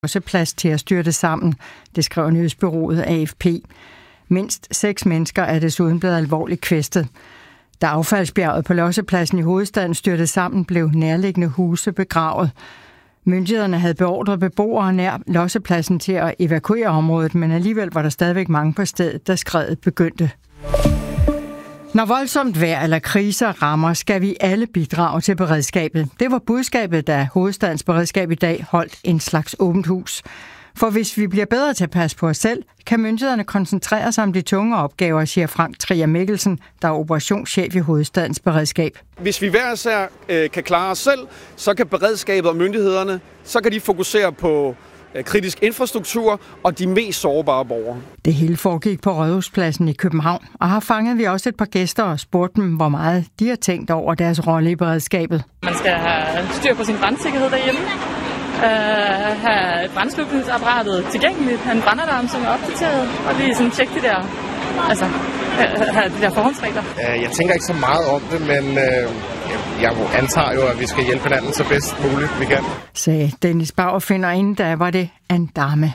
Losseplads til at styrte sammen, det skrev nyhedsbureauet AFP. Mindst 6 mennesker er desuden blevet alvorligt kvæstet. Da affaldsbjerget på Lossepladsen i hovedstaden styrtede sammen, blev nærliggende huse begravet. Myndighederne havde beordret beboere nær Lossepladsen til at evakuere området, men alligevel var der stadigvæk mange på stedet, da skredet begyndte. Når voldsomt vejr eller kriser rammer, skal vi alle bidrage til beredskabet. Det var budskabet, da Hovedstadens Beredskab i dag holdt en slags åbent hus. For hvis vi bliver bedre til at passe på os selv, kan myndighederne koncentrere sig om de tunge opgaver, siger Frank Trier Mikkelsen, der er operationschef i Hovedstadens Beredskab. Hvis vi hver især kan klare os selv, så kan beredskabet og myndighederne, så kan de fokusere på kritisk infrastruktur og de mest sårbare borgere. Det hele foregik på Rådhuspladsen i København, og her fangede vi også et par gæster og spurgte dem, hvor meget de har tænkt over deres rolle i beredskabet. Man skal have styr på sin brandsikkerhed derhjemme, have brandslukningsapparatet tilgængeligt, have en brandalarm, som er opdateret, og lige sådan tjekke det der, have de der forhåndsregler. Jeg tænker ikke så meget om det, men jeg antager jo, at vi skal hjælpe hinanden så bedst muligt vi kan. Sagde Dennis Bauerfinder, inden da var det en dame.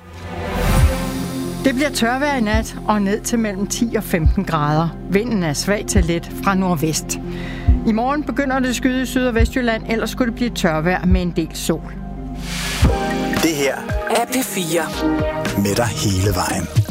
Det bliver tørvejr i nat og ned til mellem 10 og 15 grader. Vinden er svag til let fra nordvest. I morgen begynder det at skyde i Syd- og Vestjylland, ellers skulle det blive tørvejr med en del sol. Det her er P4. Med dig hele vejen.